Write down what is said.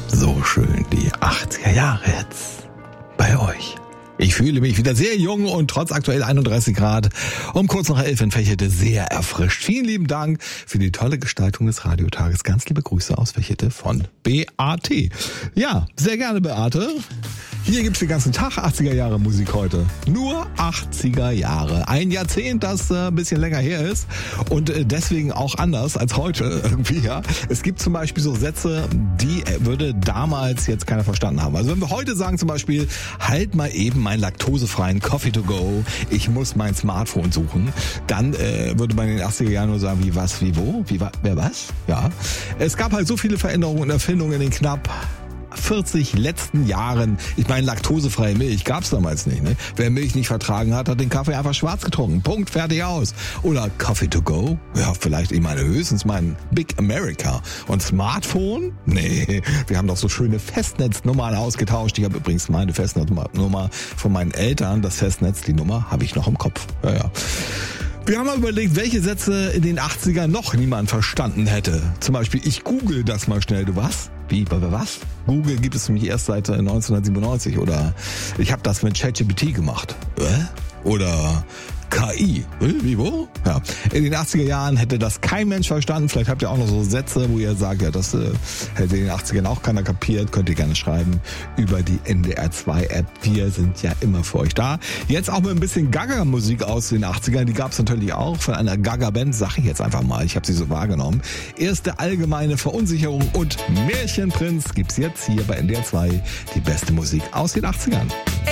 So schön die 80er Jahre jetzt bei euch. Ich fühle mich wieder sehr jung und trotz aktuell 31 Grad um kurz nach 11 in Vechete sehr erfrischt. Vielen lieben Dank für die tolle Gestaltung des Radiotages. Ganz liebe Grüße aus Vechete von BAT. Ja, sehr gerne Beate. Hier gibt's den ganzen Tag 80er Jahre Musik heute. Nur 80er Jahre. Ein Jahrzehnt, das ein bisschen länger her ist und deswegen auch anders als heute irgendwie, ja. Es gibt zum Beispiel so Sätze, die würde damals jetzt keiner verstanden haben. Also wenn wir heute sagen zum Beispiel, halt mal eben meinen laktosefreien Coffee to go, ich muss mein Smartphone suchen, dann würde man in den 80er Jahren nur sagen, wie was, wie wo, wer was? Ja. Es gab halt so viele Veränderungen und Erfindungen in den knapp 40 letzten Jahren. Ich meine, laktosefreie Milch gab's damals nicht. Ne? Wer Milch nicht vertragen hat, hat den Kaffee einfach schwarz getrunken. Punkt, fertig, aus. Oder Coffee to go? Ja, vielleicht ich meine höchstens mein Big America. Und Smartphone? Nee, wir haben doch so schöne Festnetznummern ausgetauscht. Ich habe übrigens meine Festnetznummer von meinen Eltern. Das Festnetz, die Nummer habe ich noch im Kopf. Ja. Wir haben mal überlegt, welche Sätze in den 80ern noch niemand verstanden hätte. Zum Beispiel, ich google das mal schnell. Du was? Wie, was? Google gibt es nämlich erst seit 1997. Oder ich habe das mit ChatGPT gemacht. Oder KI. Wie, wo? Ja. In den 80er Jahren hätte das kein Mensch verstanden. Vielleicht habt ihr auch noch so Sätze, wo ihr sagt, ja, das hätte in den 80ern auch keiner kapiert. Könnt ihr gerne schreiben über die NDR2-App. Wir sind ja immer für euch da. Jetzt auch mit ein bisschen Gaga-Musik aus den 80ern. Die gab es natürlich auch von einer Gaga-Band. Sag ich jetzt einfach mal. Ich habe sie so wahrgenommen. Erste allgemeine Verunsicherung und Märchenprinz gibt's jetzt hier bei NDR2. Die beste Musik aus den 80ern.